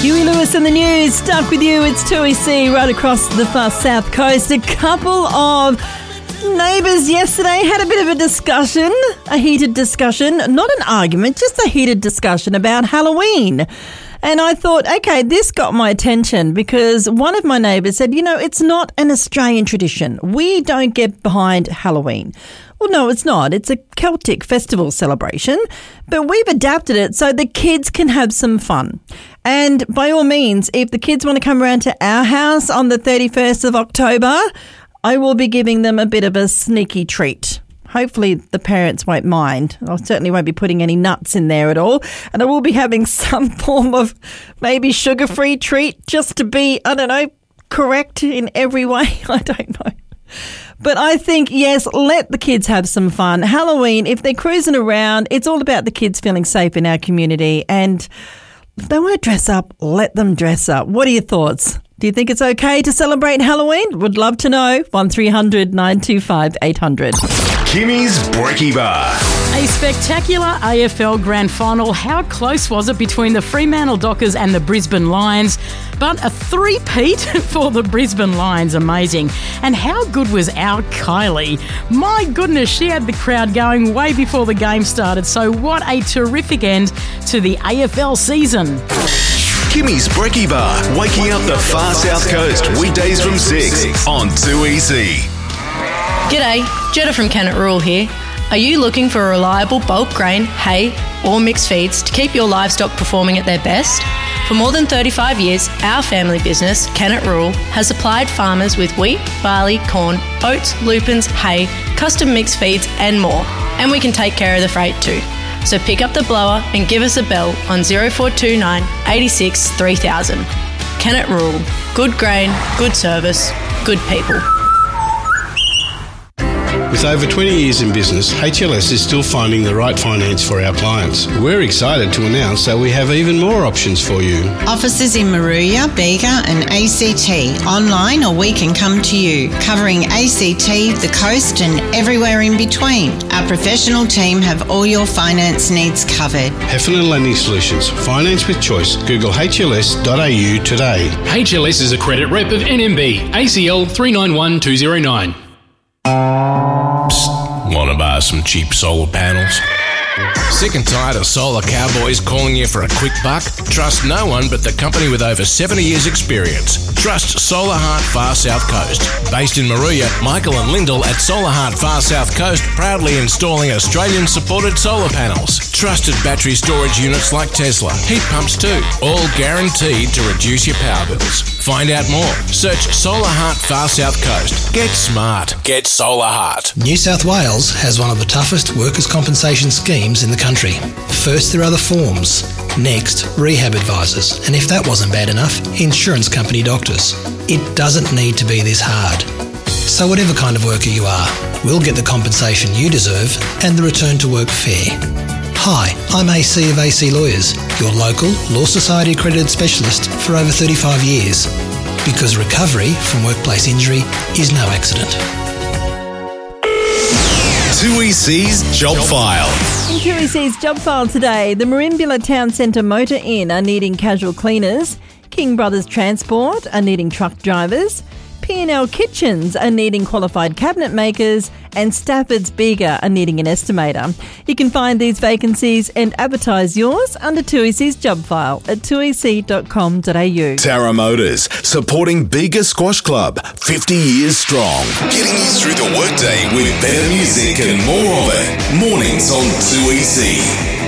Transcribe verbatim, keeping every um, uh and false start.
Huey Lewis in the news, stuck with you. It's two E C right across the far south coast. A couple of neighbours yesterday had a bit of a discussion, a heated discussion, not an argument, just a heated discussion about Halloween. And I thought, okay, this got my attention because one of my neighbours said, you know, it's not an Australian tradition. We don't get behind Halloween. Well, no, it's not. It's a Celtic festival celebration, but we've adapted it so the kids can have some fun. And by all means, if the kids want to come around to our house on the thirty-first of October, I will be giving them a bit of a sneaky treat. Hopefully the parents won't mind. I certainly won't be putting any nuts in there at all. And I will be having some form of maybe sugar-free treat just to be, I don't know, correct in every way. I don't know. But I think, yes, let the kids have some fun. Halloween, if they're cruising around, it's all about the kids feeling safe in our community. And if they want to dress up, let them dress up. What are your thoughts? Do you think it's okay to celebrate Halloween? Would love to know. one three hundred nine two five eight hundred. Kimmy's Brekkie Bar. A spectacular A F L Grand Final. How close was it between the Fremantle Dockers and the Brisbane Lions? But a three-peat for the Brisbane Lions. Amazing. And how good was our Kylie? My goodness, she had the crowd going way before the game started. So what a terrific end to the A F L season. Kimmy's Brekkie Bar, waking up the far south coast, weekdays from six on two E C. G'day, Jetta from Kennett Rural here. Are you looking for a reliable bulk grain, hay or mixed feeds to keep your livestock performing at their best? For more than thirty-five years, our family business, Kennett Rural, has supplied farmers with wheat, barley, corn, oats, lupins, hay, custom mixed feeds and more. And we can take care of the freight too. So pick up the blower and give us a bell on zero four two nine, eight six, three thousand. Kennett Rural. Good grain, good service, good people. With over twenty years in business, H L S is still finding the right finance for our clients. We're excited to announce that we have even more options for you. Offices in Moruya, Bega and A C T. Online or we can come to you. Covering A C T, the coast and everywhere in between. Our professional team have all your finance needs covered. Heffernan Lending Solutions. Finance with choice. Google H L S dot A U today. H L S is a credit rep of N M B, A C L three nine one two zero nine. Psst, want to buy some cheap solar panels? Sick and tired of solar cowboys calling you for a quick buck? Trust no one but the company with over seventy years experience. Trust Solar Heart Far South Coast. Based in Moruya, Michael and Lyndall at Solar Heart Far South Coast proudly installing Australian-supported solar panels. Trusted battery storage units like Tesla. Heat pumps too. All guaranteed to reduce your power bills. Find out more. Search Solar Heart Far South Coast. Get smart. Get Solar Heart. New South Wales has one of the toughest workers' compensation schemes in the country. First, there are the forms. Next, rehab advisors. And if that wasn't bad enough, insurance company doctors. It doesn't need to be this hard. So whatever kind of worker you are, we'll get the compensation you deserve and the return to work fair. Hi, I'm A C of A C Lawyers, your local Law Society accredited specialist for over thirty-five years. Because recovery from workplace injury is no accident. two E C's Job File. In two E C's Job File today, the Merimbula Town Centre Motor Inn are needing casual cleaners, King Brothers Transport are needing truck drivers, P and L Kitchens are needing qualified cabinet makers, and Stafford's Bega are needing an estimator. You can find these vacancies and advertise yours under two E C's Job File at two e c dot com dot a u. Tara Motors, supporting Bega Squash Club, fifty years strong. Getting you through the workday with better music and more of it. Mornings on two E C.